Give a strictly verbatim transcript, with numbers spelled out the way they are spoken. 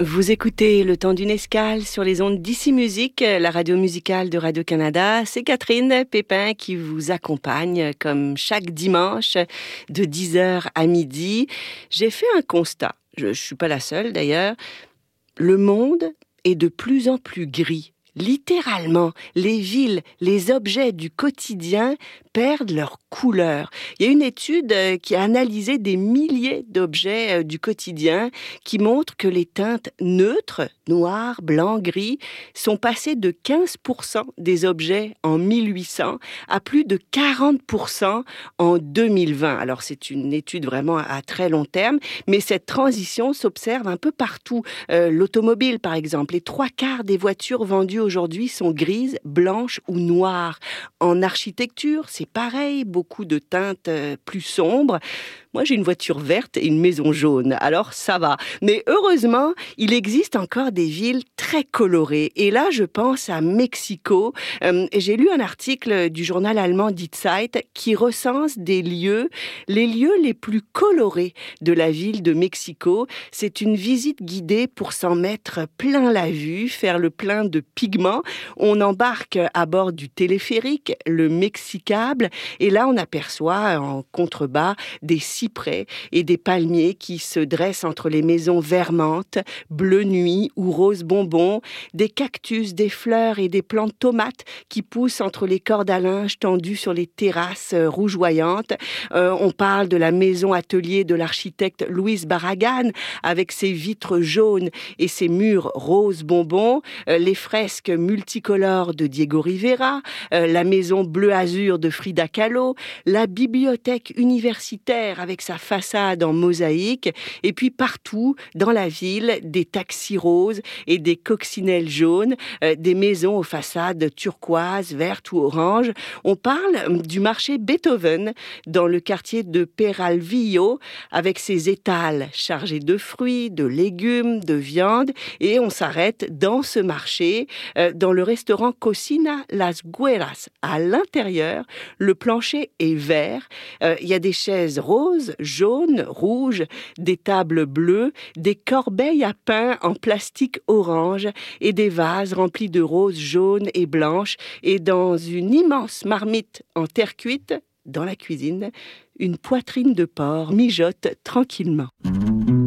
Vous écoutez Le Temps d'une escale sur les ondes d'Ici Musique, la radio musicale de Radio-Canada. C'est Catherine Pépin qui vous accompagne comme chaque dimanche de dix heures à midi. J'ai fait un constat, je ne suis pas la seule d'ailleurs. Le monde est de plus en plus gris. Littéralement, les villes, les objets du quotidien perdent leur couleur. Il y a une étude qui a analysé des milliers d'objets du quotidien qui montre que les teintes neutres, noir, blanc, gris, sont passées de quinze pour cent des objets en mille huit cents à plus de quarante pour cent en deux mille vingt. Alors c'est une étude vraiment à très long terme, mais cette transition s'observe un peu partout. Euh, l'automobile par exemple, les trois quarts des voitures vendues aujourd'hui sont grises, blanches ou noires. En architecture, c'est pareil, beaucoup de teintes euh, plus sombres. Moi, j'ai une voiture verte et une maison jaune, alors ça va. Mais heureusement, il existe encore des villes très colorées. Et là, je pense à Mexico. Euh, j'ai lu un article du journal allemand Die Zeit qui recense des lieux, les lieux les plus colorés de la ville de Mexico. C'est une visite guidée pour s'en mettre plein la vue, faire le plein de pigments. On embarque à bord du téléphérique, le Mexicable, et là, on aperçoit en contrebas des cyprès et des palmiers qui se dressent entre les maisons vermantes, bleu nuit ou rose bonbon, des cactus, des fleurs et des plantes tomates qui poussent entre les cordes à linge tendues sur les terrasses rougeoyantes. Euh, on parle de la maison atelier de l'architecte Luis Barragan avec ses vitres jaunes et ses murs rose bonbon, euh, les fresques multicolores de Diego Rivera, euh, la maison bleu azur de Frida Kahlo, la bibliothèque universitaire avec sa façade en mosaïque, et puis partout dans la ville, des taxis roses et des coccinelles jaunes, euh, des maisons aux façades turquoises, vertes ou oranges. On parle du marché Beethoven dans le quartier de Peralvillo avec ses étals chargés de fruits, de légumes, de viande, et on s'arrête dans ce marché, euh, dans le restaurant Cocina Las Güeras. À l'intérieur, le plancher est vert, euh, il y a des chaises roses, jaunes, rouges, des tables bleues, des corbeilles à pain en plastique orange et des vases remplis de roses jaunes et blanches. Et dans une immense marmite en terre cuite, dans la cuisine, une poitrine de porc mijote tranquillement.